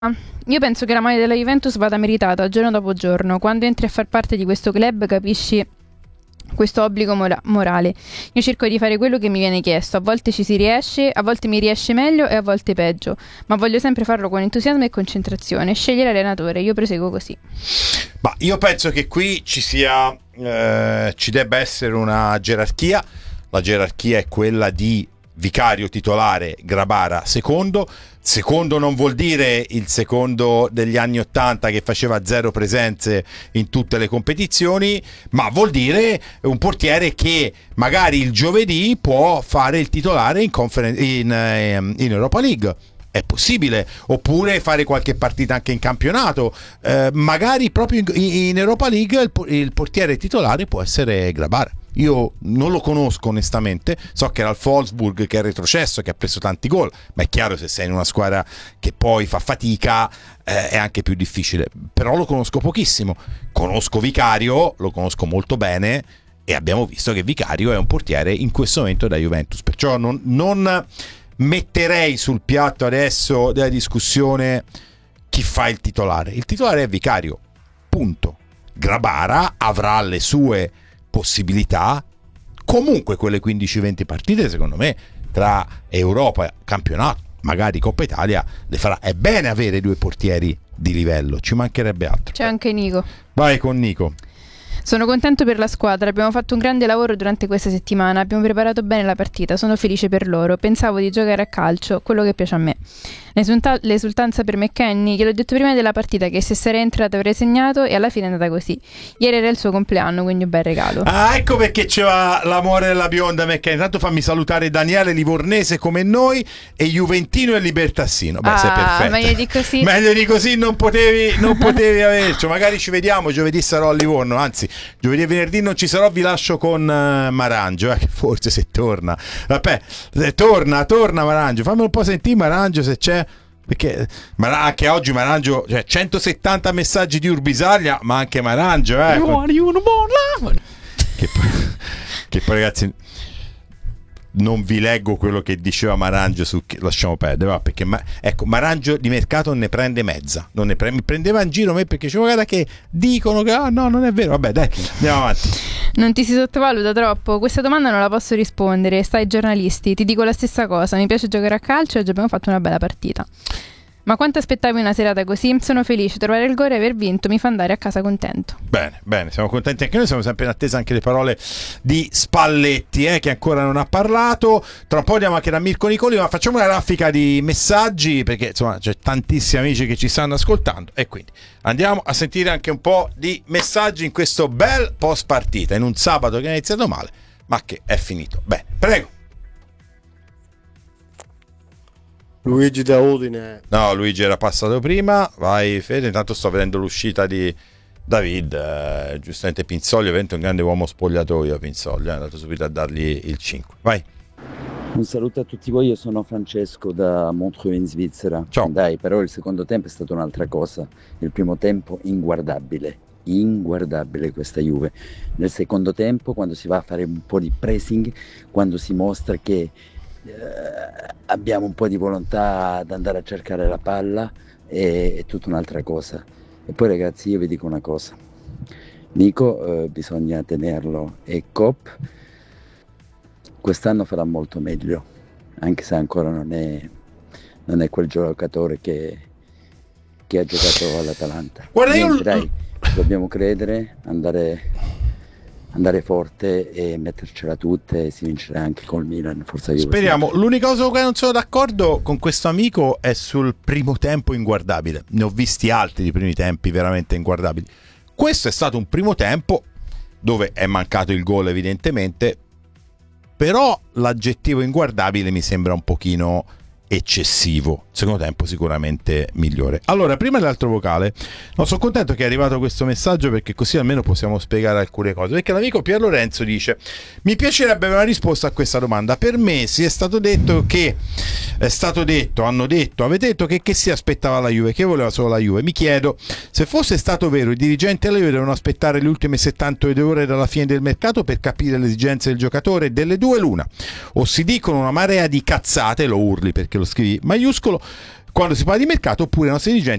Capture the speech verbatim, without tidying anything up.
Io penso che la maglia della Juventus vada meritata giorno dopo giorno. Quando entri a far parte di questo club capisci questo obbligo mora- morale. Io cerco di fare quello che mi viene chiesto. A volte ci si riesce, a volte mi riesce meglio e a volte peggio, ma voglio sempre farlo con entusiasmo e concentrazione. Sceglie l'allenatore, io proseguo così. Ma io penso che qui ci sia eh, ci debba essere una gerarchia. La gerarchia è quella di Vicario titolare, Grabara secondo. Secondo non vuol dire il secondo degli anni ottanta che faceva zero presenze in tutte le competizioni, ma vuol dire un portiere che magari il giovedì può fare il titolare in, conferen- in, in Europa League. È possibile, oppure fare qualche partita anche in campionato, eh, magari proprio in, in Europa League il, il portiere titolare può essere Grabara. Io non lo conosco onestamente, so che era il Wolfsburg che è retrocesso, che ha preso tanti gol, ma è chiaro, se sei in una squadra che poi fa fatica eh, è anche più difficile, però lo conosco pochissimo. Conosco Vicario, lo conosco molto bene e abbiamo visto che Vicario è un portiere in questo momento da Juventus, perciò non, non metterei sul piatto adesso della discussione chi fa il titolare. Il titolare è Vicario, punto. Grabara avrà le sue possibilità, comunque quelle quindici venti partite secondo me tra Europa, campionato, magari Coppa Italia le farà. È bene avere due portieri di livello, ci mancherebbe altro. C'è anche Nico. Vai con Nico. Sono contento per la squadra, abbiamo fatto un grande lavoro durante questa settimana, abbiamo preparato bene la partita, sono felice per loro, pensavo di giocare a calcio, quello che piace a me. L'esulta- l'esultanza per McKennie, gliel'ho detto prima della partita che se sarei entrato avrei segnato e alla fine è andata così. Ieri era il suo compleanno, quindi un bel regalo. Ah, ecco perché c'era l'amore della bionda McKennie. Intanto fammi salutare Daniele Livornese come noi e Juventino e Libertassino. Beh, ah, sei perfetta. Meglio di così. Meglio di così non potevi, non potevi averci. Magari ci vediamo, giovedì sarò a Livorno, anzi giovedì e venerdì non ci sarò, vi lascio con uh, Marangio, eh, che forse se torna. Vabbè, se torna, torna Marangio, fammi un po' sentire Marangio se c'è. Perché ma anche oggi Marangio, cioè centosettanta messaggi di Urbisaglia, ma anche Marangio, eh. Che poi, che poi ragazzi non vi leggo quello che diceva Marangio su, lasciamo perdere, va, perché ma, ecco, Marangio di mercato ne prende mezza, non ne pre- mi prendeva in giro me perché dicevo guarda che dicono che ah, no, non è vero. Vabbè, dai, andiamo avanti. Non ti si sottovaluta troppo? Questa domanda non la posso rispondere, stai ai giornalisti, ti dico la stessa cosa, mi piace giocare a calcio e oggi abbiamo fatto una bella partita. Ma quanto aspettavi una serata così? Sono felice, trovare il gol e aver vinto mi fa andare a casa contento. Bene, bene, siamo contenti anche noi, siamo sempre in attesa anche le parole di Spalletti, eh, che ancora non ha parlato. Tra un po' andiamo anche da Mirko Nicoli, ma facciamo una raffica di messaggi perché insomma c'è tantissimi amici che ci stanno ascoltando e quindi andiamo a sentire anche un po' di messaggi in questo bel post partita, in un sabato che è iniziato male ma che è finito bene. Prego. Luigi da Udine. No, Luigi era passato prima. Vai Fede, intanto sto vedendo l'uscita di David, eh, giustamente Pinzolli, ovviamente un grande uomo spogliatoio. Pinzolli è andato subito a dargli il cinque. Vai. Un saluto a tutti voi, io sono Francesco da Montreux in Svizzera. Ciao. Dai, però il secondo tempo è stata un'altra cosa. Il primo tempo inguardabile, inguardabile questa Juve. Nel secondo tempo, quando si va a fare un po' di pressing, quando si mostra che eh, abbiamo un po' di volontà ad andare a cercare la palla, è, è tutta un'altra cosa. E poi ragazzi, io vi dico una cosa, Nico eh, bisogna tenerlo, e Cop quest'anno farà molto meglio, anche se ancora non è, non è quel giocatore che, che ha giocato all'Atalanta. Guarda, Niente, io... dai, dobbiamo credere, andare, andare forte e mettercela tutte, e si vincerà anche col Milan, forza Juve. Speriamo. L'unica cosa con cui non sono d'accordo con questo amico è sul primo tempo inguardabile. Ne ho visti altri di primi tempi veramente inguardabili. Questo è stato un primo tempo dove è mancato il gol evidentemente, però l'aggettivo inguardabile mi sembra un pochino eccessivo. Secondo tempo sicuramente migliore. Allora, prima dell'altro vocale, no, sono contento che è arrivato questo messaggio perché così almeno possiamo spiegare alcune cose, perché l'amico Pier Lorenzo dice: mi piacerebbe avere una risposta a questa domanda. Per me si è stato detto che è stato detto, hanno detto, avete detto che, che si aspettava la Juve, che voleva solo la Juve. Mi chiedo, se fosse stato vero, i dirigenti della Juve devono aspettare le ultime settantadue ore dalla fine del mercato per capire le esigenze del giocatore. Delle due l'una: o si dicono una marea di cazzate, lo urli perché lo scrivi maiuscolo, quando si parla di mercato, oppure i nostri dirigenti